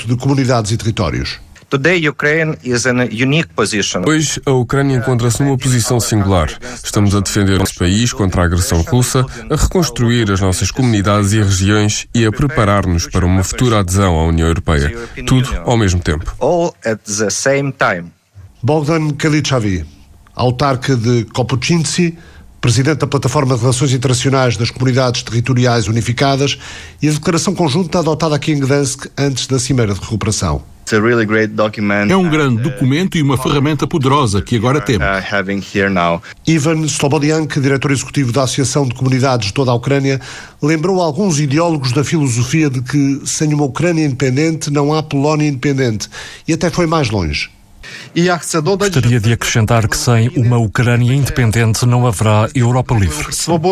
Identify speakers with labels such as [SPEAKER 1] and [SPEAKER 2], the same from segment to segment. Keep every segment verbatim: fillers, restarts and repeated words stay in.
[SPEAKER 1] de comunidades e territórios.
[SPEAKER 2] Hoje, a Ucrânia encontra-se numa posição singular. Estamos a defender o nosso país contra a agressão russa, a reconstruir as nossas comunidades e regiões e a preparar-nos para uma futura adesão à União Europeia. Tudo ao mesmo tempo.
[SPEAKER 1] Bogdan Kalichavi, autarca de Kopochinci, presidente da Plataforma de Relações Internacionais das Comunidades Territoriais Unificadas, e a declaração conjunta adotada aqui em Gdansk antes da Cimeira de Recuperação.
[SPEAKER 3] É um grande documento e uma ferramenta poderosa que agora temos.
[SPEAKER 1] Ivan Slobodiank, diretor executivo da Associação de Comunidades de toda a Ucrânia, lembrou alguns ideólogos da filosofia de que sem uma Ucrânia independente não há Polónia independente, e até foi mais longe.
[SPEAKER 4] Gostaria de acrescentar que sem uma Ucrânia independente não haverá Europa livre.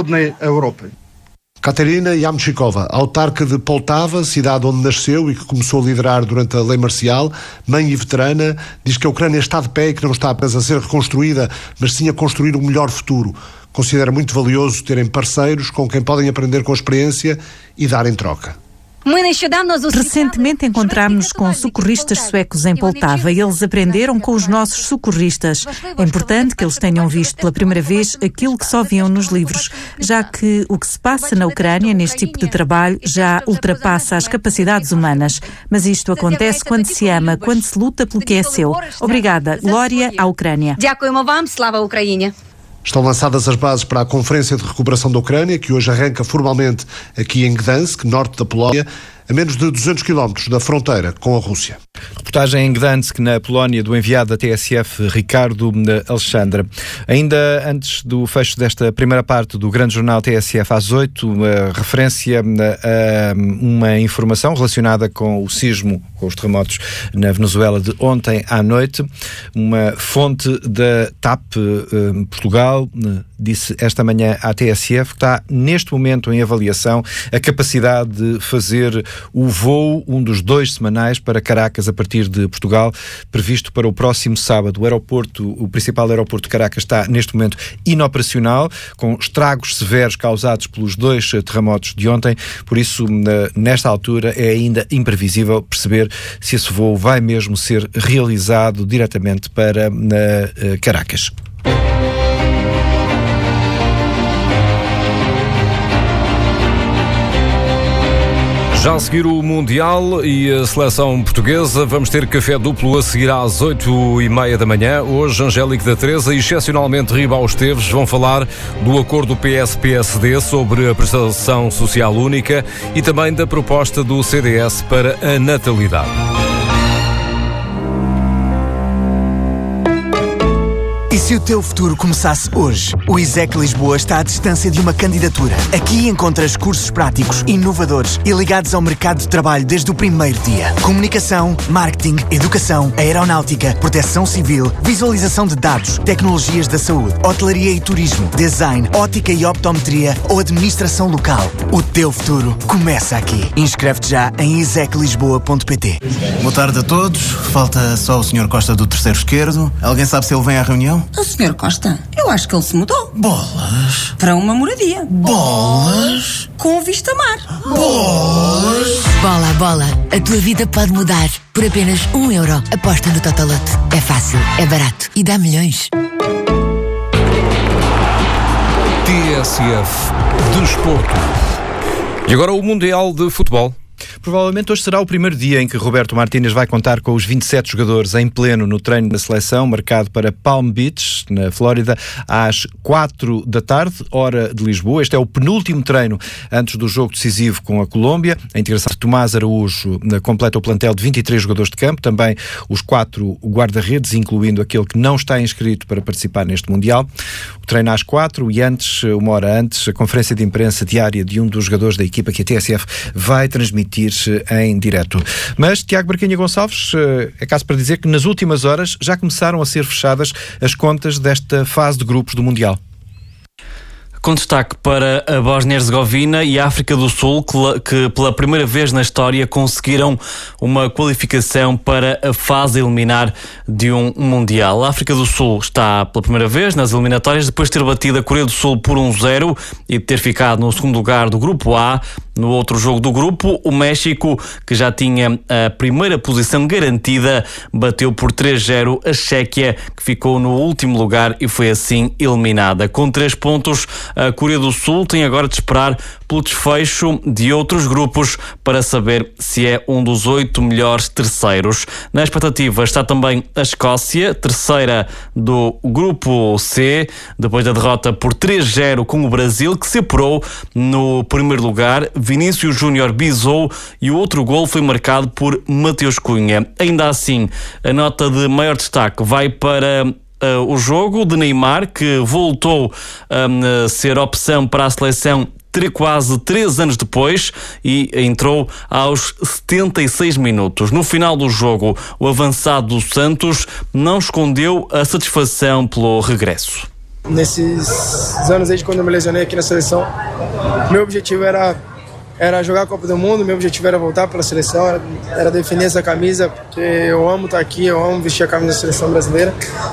[SPEAKER 1] Katerina Yamchikova, autarca de Poltava, cidade onde nasceu e que começou a liderar durante a lei marcial, mãe e veterana, diz que a Ucrânia está de pé e que não está apenas a ser reconstruída, mas sim a construir um melhor futuro. Considera muito valioso terem parceiros com quem podem aprender com a experiência e dar em troca.
[SPEAKER 5] Recentemente encontramos-nos com socorristas suecos em Poltava e eles aprenderam com os nossos socorristas. É importante que eles tenham visto pela primeira vez aquilo que só viam nos livros, já que o que se passa na Ucrânia neste tipo de trabalho já ultrapassa as capacidades humanas. Mas isto acontece quando se ama, quando se luta pelo que é seu. Obrigada. Glória à Ucrânia.
[SPEAKER 1] Estão lançadas as bases para a Conferência de Recuperação da Ucrânia, que hoje arranca formalmente aqui em Gdansk, norte da Polónia, a menos de duzentos quilómetros da fronteira com a Rússia.
[SPEAKER 6] Reportagem em Gdansk, na Polónia, do enviado da T S F, Ricardo Alexandra. Ainda antes do fecho desta primeira parte do grande jornal T S F às oito, uma referência a uma informação relacionada com o sismo, com os terremotos na Venezuela de ontem à noite. Uma fonte da T A P Portugal disse esta manhã à T S F que está neste momento em avaliação a capacidade de fazer o voo, um dos dois semanais, para Caracas a partir de Portugal, previsto para o próximo sábado. O aeroporto, o principal aeroporto de Caracas está neste momento inoperacional, com estragos severos causados pelos dois terremotos de ontem, por isso nesta altura é ainda imprevisível perceber se esse voo vai mesmo ser realizado diretamente para Caracas.
[SPEAKER 7] Já a seguir o Mundial e a seleção portuguesa, vamos ter café duplo a seguir às oito e meia da manhã. Hoje, Angélica da Teresa e excepcionalmente Ribal Esteves vão falar do acordo P S P S D sobre a prestação social única e também da proposta do C D S para a natalidade.
[SPEAKER 8] E se o teu futuro começasse hoje? O I S E C Lisboa está à distância de uma candidatura. Aqui encontras cursos práticos, inovadores e ligados ao mercado de trabalho desde o primeiro dia. Comunicação, marketing, educação, aeronáutica, proteção civil, visualização de dados, tecnologias da saúde, hotelaria e turismo, design, ótica e optometria ou administração local. O teu futuro começa aqui. Inscreve-te já em isec lisboa ponto pt.
[SPEAKER 9] Boa tarde a todos. Falta só o senhor Costa do terceiro esquerdo. Alguém sabe se ele vem à reunião?
[SPEAKER 10] O senhor Costa, eu acho que ele se mudou.
[SPEAKER 9] Bolas.
[SPEAKER 10] Para uma moradia.
[SPEAKER 9] Bolas.
[SPEAKER 10] Com vista mar.
[SPEAKER 9] Bolas.
[SPEAKER 11] Bola, bola. A tua vida pode mudar. Por apenas um euro. Aposta no Totolote. É fácil, é barato e dá milhões.
[SPEAKER 7] T S F Desporto. E agora o Mundial de Futebol.
[SPEAKER 6] Provavelmente hoje será o primeiro dia em que Roberto Martínez vai contar com os vinte e sete jogadores em pleno no treino da seleção, marcado para Palm Beach, na Flórida, às quatro da tarde, hora de Lisboa. Este é o penúltimo treino antes do jogo decisivo com a Colômbia. A integração de Tomás Araújo completa o plantel de vinte e três jogadores de campo, também os quatro guarda-redes, incluindo aquele que não está inscrito para participar neste Mundial. O treino às quatro e antes, uma hora antes, a conferência de imprensa diária de um dos jogadores da equipa que a T S F vai transmitir em direto. Mas, Tiago Barquinha Gonçalves, é caso para dizer que nas últimas horas já começaram a ser fechadas as contas desta fase de grupos do Mundial.
[SPEAKER 12] Com destaque para a Bósnia-Herzegovina e a África do Sul, que pela primeira vez na história conseguiram uma qualificação para a fase eliminar de um Mundial. A África do Sul está pela primeira vez nas eliminatórias, depois de ter batido a Coreia do Sul por um zero e de ter ficado no segundo lugar do Grupo A. No outro jogo do grupo, o México, que já tinha a primeira posição garantida, bateu por três zero a Chequia, que ficou no último lugar e foi assim eliminada. Com três pontos, a Coreia do Sul tem agora de esperar pelo desfecho de outros grupos para saber se é um dos oito melhores terceiros. Na expectativa está também a Escócia, terceira do grupo C, depois da derrota por três zero com o Brasil, que se apurou no primeiro lugar. Vinícius Júnior bisou e o outro gol foi marcado por Mateus Cunha. Ainda assim, a nota de maior destaque vai para uh, o jogo de Neymar, que voltou um, a ser opção para a seleção quase três anos depois e entrou aos setenta e seis minutos. No final do jogo, o avançado do Santos não escondeu a satisfação pelo regresso.
[SPEAKER 13] Nesses anos desde quando eu me lesionei aqui na seleção, meu objetivo era, era jogar a Copa do Mundo, meu objetivo era voltar pela seleção, era, era definir essa camisa, porque eu amo estar aqui, eu amo vestir a camisa da seleção brasileira.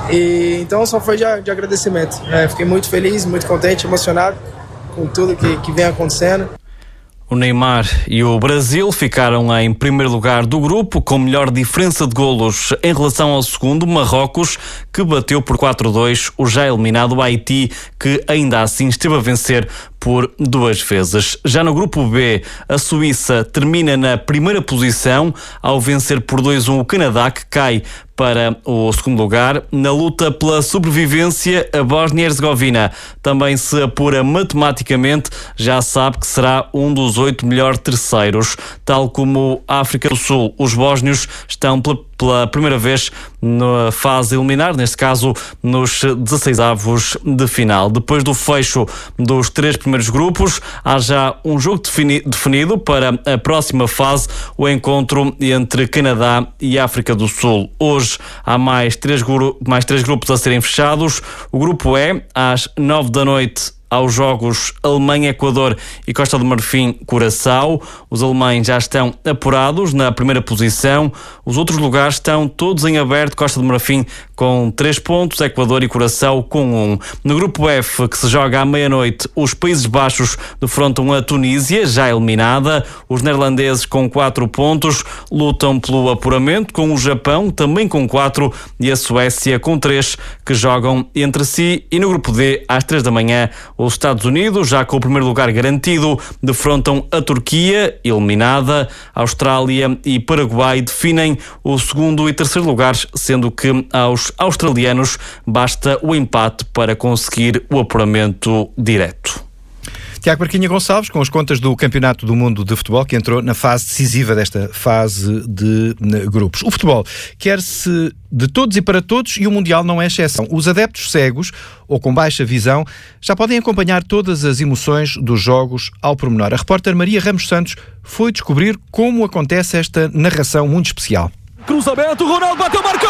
[SPEAKER 13] E então só foi de, de agradecimento. É, fiquei muito feliz, muito contente, emocionado com tudo que, que vem acontecendo.
[SPEAKER 12] O Neymar e o Brasil ficaram em primeiro lugar do grupo, com melhor diferença de golos em relação ao segundo, Marrocos, que bateu por quatro a dois o já eliminado Haiti, que ainda assim esteve a vencer por duas vezes. Já no grupo B, a Suíça termina na primeira posição ao vencer por dois a um o Canadá, que cai para o segundo lugar. Na luta pela sobrevivência, a Bósnia e Herzegovina também se apura matematicamente, já sabe que será um dos oito melhores terceiros. Tal como a África do Sul, os bósnios estão pela, pela primeira vez na fase eliminar, neste caso nos dezesseisavos de final. Depois do fecho dos três primeiros grupos, há já um jogo defini- definido para a próxima fase, o encontro entre Canadá e África do Sul. Hoje há mais três, gru- mais três grupos a serem fechados. O grupo E, às nove da noite, aos jogos Alemanha, Equador e Costa do Marfim, Curaçao. Os alemães já estão apurados na primeira posição. Os outros lugares estão todos em aberto. Costa do Marfim com três pontos, Equador e Curaçao com um. No grupo F, que se joga à meia-noite, os Países Baixos defrontam a Tunísia, já eliminada. Os neerlandeses com quatro pontos lutam pelo apuramento, com o Japão também com quatro e a Suécia com três, que jogam entre si. E no grupo D, às três da manhã, os Estados Unidos, já com o primeiro lugar garantido, defrontam a Turquia, eliminada. A Austrália e Paraguai definem o segundo e terceiro lugares, sendo que aos australianos basta o empate para conseguir o apuramento direto.
[SPEAKER 6] Tiago Barquinha Gonçalves, com as contas do Campeonato do Mundo de Futebol, que entrou na fase decisiva desta fase de grupos. O futebol quer-se de todos e para todos e o Mundial não é exceção. Os adeptos cegos ou com baixa visão já podem acompanhar todas as emoções dos jogos ao pormenor. A repórter Maria Ramos Santos foi descobrir como acontece esta narração muito especial.
[SPEAKER 14] Cruzamento, Ronaldo bateu, marcou!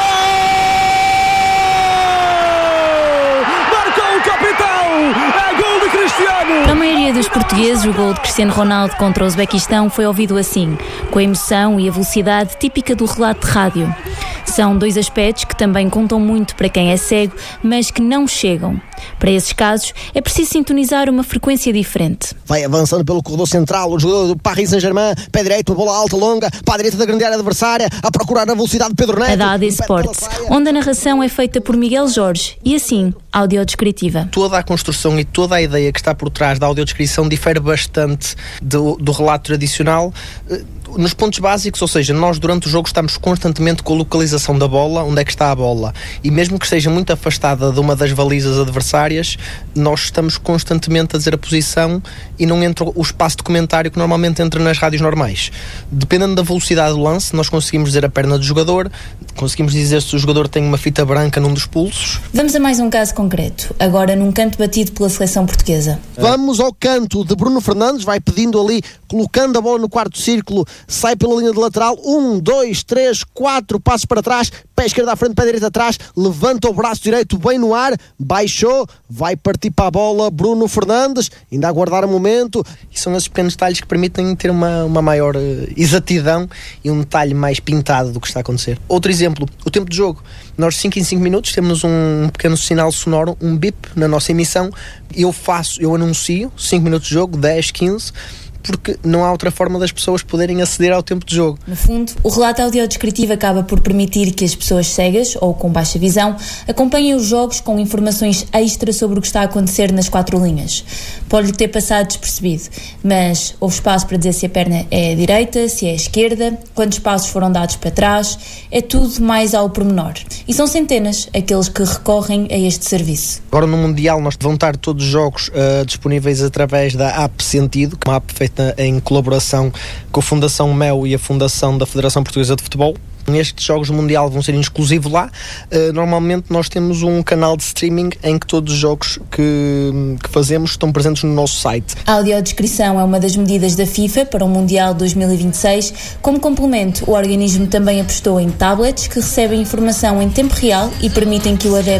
[SPEAKER 14] Marcou o capitão! É gol de Cristiano!
[SPEAKER 15] Para a maioria dos portugueses, o gol de Cristiano Ronaldo contra o Uzbequistão foi ouvido assim, com a emoção e a velocidade típica do relato de rádio. São dois aspectos que também contam muito para quem é cego, mas que não chegam. Para esses casos, é preciso sintonizar uma frequência diferente.
[SPEAKER 16] Vai avançando pelo corredor central, o jogador do Paris Saint-Germain, pé direito, uma bola alta, longa, para a direita da grande área adversária, a procurar a velocidade de Pedro Neto.
[SPEAKER 15] A da A D Sports, onde a narração é feita por Miguel Jorge e assim, audiodescritiva.
[SPEAKER 17] Toda a construção e toda a ideia que está por trás da audiodescrição difere bastante do, do relato tradicional. Nos pontos básicos, ou seja, nós durante o jogo estamos constantemente com a localização da bola, onde é que está a bola, e mesmo que esteja muito afastada de uma das balizas adversárias, nós estamos constantemente a dizer a posição e não entra o espaço de comentário que normalmente entra nas rádios normais. Dependendo da velocidade do lance, nós conseguimos dizer a perna do jogador, conseguimos dizer se o jogador tem uma fita branca num dos pulsos.
[SPEAKER 15] Vamos a mais um caso concreto, agora num canto batido pela seleção portuguesa.
[SPEAKER 16] Vamos ao canto de Bruno Fernandes, vai pedindo ali, colocando a bola no quarto círculo, sai pela linha de lateral, um, dois, três, quatro passos para trás, pé esquerdo à frente, pé direito atrás, levanta o braço direito bem no ar, baixou, vai partir para a bola Bruno Fernandes, ainda a aguardar um momento.
[SPEAKER 17] E são esses pequenos detalhes que permitem ter uma, uma maior exatidão e um detalhe mais pintado do que está a acontecer. Outro exemplo, o tempo de jogo. Nós cinco em cinco minutos temos um pequeno sinal sonoro, um bip na nossa emissão. Eu faço, eu anuncio cinco minutos de jogo, dez, quinze. porque não há outra forma das pessoas poderem aceder ao tempo de jogo.
[SPEAKER 15] No fundo, o relato audiodescritivo acaba por permitir que as pessoas cegas ou com baixa visão acompanhem os jogos com informações extra sobre o que está a acontecer nas quatro linhas. Pode-lhe ter passado despercebido, mas houve espaço para dizer se a perna é a direita, se é a esquerda, quantos passos foram dados para trás, é tudo mais ao pormenor. E são centenas aqueles que recorrem a este serviço.
[SPEAKER 17] Agora no Mundial nós vão estar todos os jogos uh, disponíveis através da app Sentido, que é uma app feita em colaboração com a Fundação M E O e a Fundação da Federação Portuguesa de Futebol. Estes jogos do Mundial vão ser exclusivos lá. Uh, normalmente nós temos um canal de streaming em que todos os jogos que, que fazemos estão presentes no nosso site.
[SPEAKER 15] A audiodescrição é uma das medidas da FIFA para o Mundial dois mil e vinte e seis. Como complemento, o organismo também apostou em tablets que recebem informação em tempo real e permitem que o adepto